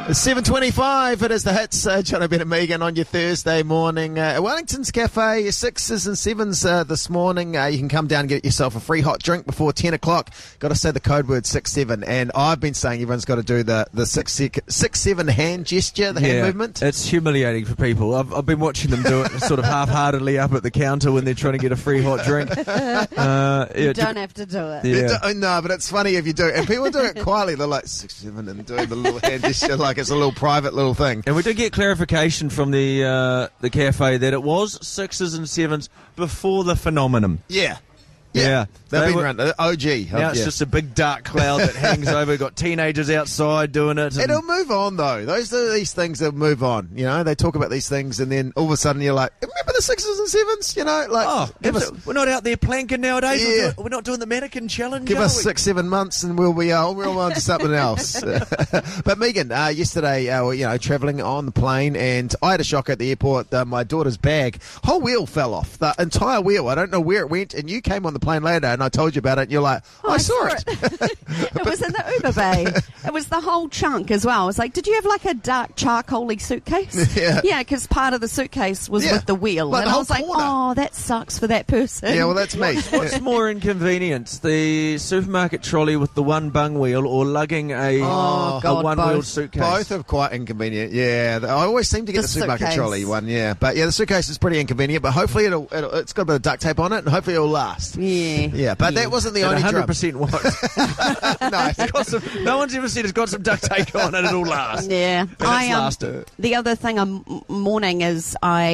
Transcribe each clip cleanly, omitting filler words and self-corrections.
It's 7:25. It is the hits. John O'Brien and Megan on your Thursday morning. At Wellington's Cafe, 6s and 7s this morning. You can come down and get yourself a free hot drink before 10 o'clock. Got to say the code word 6-7. And I've been saying everyone's got to do the 6-7 hand gesture, the hand movement. It's humiliating for people. I've been watching them do it sort of half-heartedly up at the counter when they're trying to get a free hot drink. You don't have to do it. Yeah. No, but it's funny if you do it. And people do it quietly. They're like 6-7 and doing the little hand gesture like it's a little private little thing. And we did get clarification from the cafe that it was 6s and 7s before the phenomenon. Yeah. Yeah. They've been around. OG. Now it's just a big dark cloud that hangs over. Got teenagers outside doing it. It'll move on, though. These things will move on. You know, they talk about these things, and then all of a sudden you're like, remember the 6s and 7s? You know, like, we're not out there planking nowadays. Yeah. We're not doing the mannequin challenge. Give us 6-7 months, and we'll on to something else. But Megan, yesterday, travelling on the plane, and I had a shock at the airport. My daughter's bag, whole wheel fell off. The entire wheel. I don't know where it went, and you came on the plane later, and I told you about it, and you're like, I saw it. It was in the Uber bay. It was the whole chunk as well. I was like, did you have like a dark charcoal-y suitcase? Yeah, because part of the suitcase was with the wheel. Like and the I was like, corner. that sucks for that person. Yeah, well, that's me. What's more inconvenient, the supermarket trolley with the one bung wheel or lugging a one-wheeled suitcase? Both are quite inconvenient, yeah. I always seem to get the supermarket suitcase. trolley one, yeah. But, yeah, the suitcase is pretty inconvenient, but hopefully it's got a bit of duct tape on it, and hopefully it'll last. Yeah. But that wasn't the only 100% won't. No. No one's ever said it's got some duct tape on it, it'll last. Yeah. The other thing I'm mourning is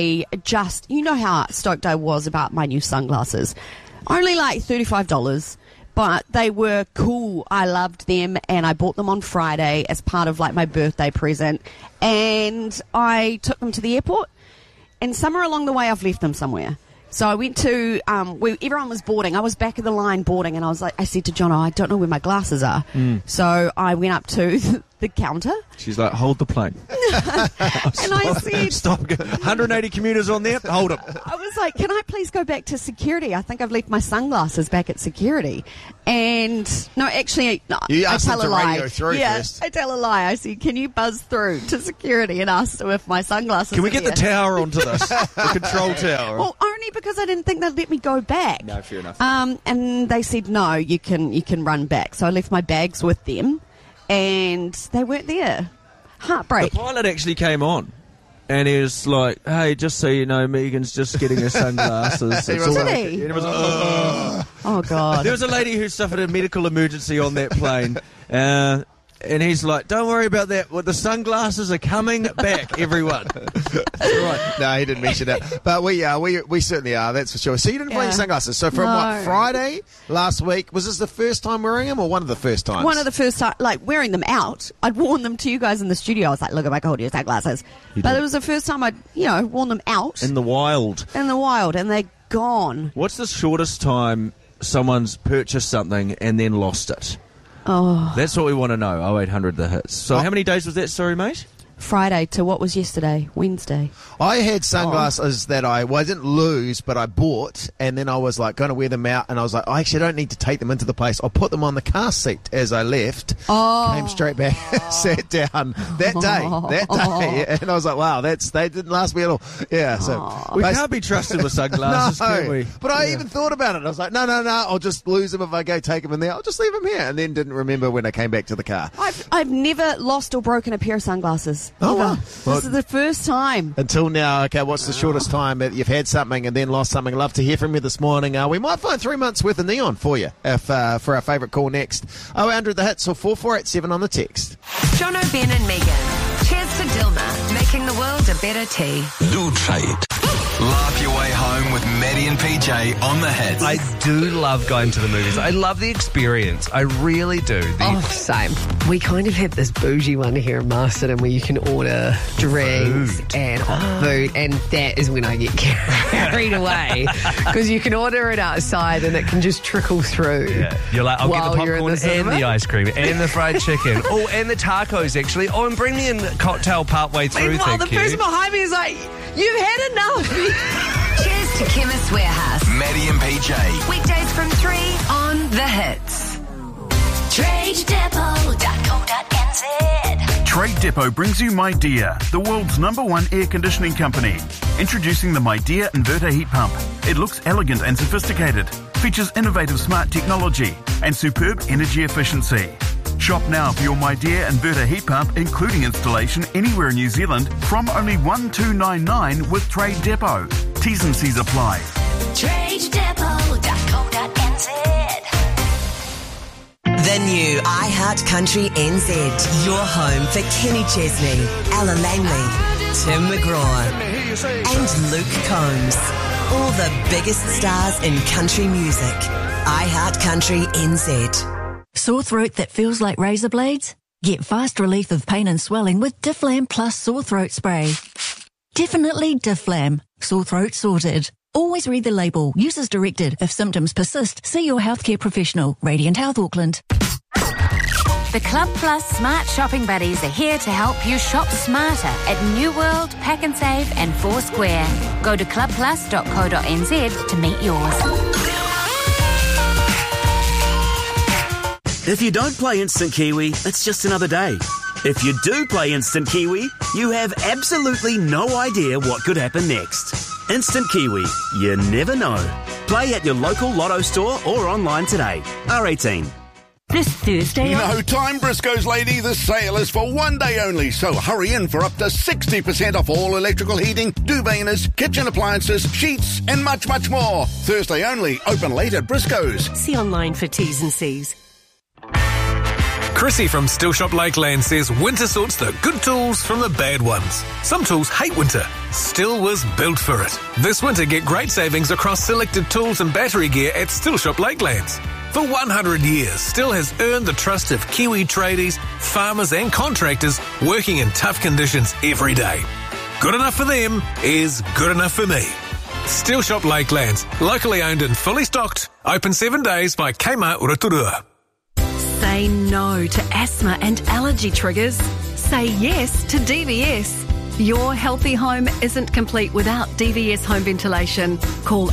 you know how stoked I was about my new sunglasses. Only like $35, but they were cool. I loved them, and I bought them on Friday as part of like my birthday present, and I took them to the airport, and somewhere along the way I've left them somewhere. So I went to, everyone was boarding. I was back of the line boarding, and I said to John, I don't know where my glasses are. So I went up to the counter. She's like, hold the plane. And I said... Stop. 180 commuters on there, hold them. I was like, can I please go back to security? I think I've left my sunglasses back at security. And, no, actually, You I asked tell them a to lie. radio through Yeah, first. I tell a lie. I said, can you buzz through to security and ask them if my sunglasses Can we are get here? the tower onto this? The control tower. Well, only because I didn't think they'd let me go back. No, fair enough. And they said, no, you can run back. So I left my bags with them, and they weren't there. Heartbreak. The pilot actually came on, and he was like, hey, just so you know, Megan's just getting her sunglasses. Did he? And it was like, Oh, God. There was a lady who suffered a medical emergency on that plane, and he's like, don't worry about that. Well, the sunglasses are coming back, everyone. Right. No, he didn't mention that. But we certainly are, that's for sure. So you didn't wear your sunglasses. So from Friday last week, was this the first time wearing them or one of the first times? One of the first time, like wearing them out. I'd worn them to you guys in the studio. I was like, look at my cold sunglasses. But it was the first time I'd, worn them out. In the wild. In the wild, and they're gone. What's the shortest time someone's purchased something and then lost it? Oh. That's what we want to know, 0800 The Hits. So how many days was that, sorry, mate? Friday to what was yesterday? Wednesday. I had sunglasses that I didn't lose, but I bought, and then I was like going to wear them out, and I was like, I actually don't need to take them into the place. I'll put them on the car seat as I left. Came straight back, sat down that day, and I was like, wow, they didn't last me at all. Yeah, so we can't be trusted with sunglasses, can we? But I even thought about it. I was like, no, I'll just lose them if I go take them in there. I'll just leave them here, and then didn't remember when I came back to the car. I've never lost or broken a pair of sunglasses. Oh, wow. This is the first time. Until now, okay, what's the shortest time that you've had something and then lost something? Love to hear from you this morning. We might find 3 months worth of neon for you for our favourite call next. 0800 The Hits or 4487 on the text. John O'Brien and Megan. Cheers to Dilma, making the world a better tea. Lutrate. Laugh your way home with Maddie and PJ on the Hits. I do love going to the movies. I love the experience. I really do. Same. We kind of have this bougie one here in Masterton where you can order drinks and hot food, and that is when I get carried away because you can order it outside and it can just trickle through. Yeah. You're like, I'll get the while you're in popcorn the and cinema. the ice cream and the fried chicken. Oh, and the tacos, actually. Oh, and bring me in cocktail partway through, Meanwhile, thank the you. person behind me is like, you've had enough. Cheers to Chemist Warehouse. Maddie and PJ. Weekdays from 3 on The Hits. TradeDepot.co.nz Trade Depot brings you MyDear, the world's #1 air conditioning company. Introducing the MyDear inverter heat pump. It looks elegant and sophisticated, features innovative smart technology and superb energy efficiency. Shop now for your MyDear inverter heat pump, including installation anywhere in New Zealand, from only $1,299 with Trade Depot. T's and C's apply. TradeDepot.com.nz. The new iHeart Country NZ. Your home for Kenny Chesney, Ella Langley, Tim McGraw, and Luke Combs. All the biggest stars in country music. iHeart Country NZ. Sore throat that feels like razor blades? Get fast relief of pain and swelling with Difflam Plus Sore Throat Spray. Definitely Difflam. Sore throat sorted. Always read the label. Use as directed. If symptoms persist, see your healthcare professional. Radiant Health Auckland. The Club Plus Smart Shopping Buddies are here to help you shop smarter at New World, Pack and Save and Foursquare. Go to clubplus.co.nz to meet yours. If you don't play Instant Kiwi, it's just another day. If you do play Instant Kiwi, you have absolutely no idea what could happen next. Instant Kiwi, you never know. Play at your local Lotto store or online today. R18. This Thursday... No time, Briscoe's lady. The sale is for one day only, so hurry in for up to 60% off all electrical heating, duveiners, kitchen appliances, sheets, and much, much more. Thursday only. Open late at Briscoe's. See online for T's and C's. Chrissy from Still Shop Lakeland says winter sorts the good tools from the bad ones. Some tools hate winter. Still was built for it. This winter, get great savings across selected tools and battery gear at Still Shop Lakelands. For 100 years, Still has earned the trust of Kiwi tradies, farmers and contractors working in tough conditions every day. Good enough for them is good enough for me. Still Shop Lakelands, locally owned and fully stocked. Open 7 days by Kmart Rotorua. Say no to asthma and allergy triggers. Say yes to DVS. Your healthy home isn't complete without DVS home ventilation. Call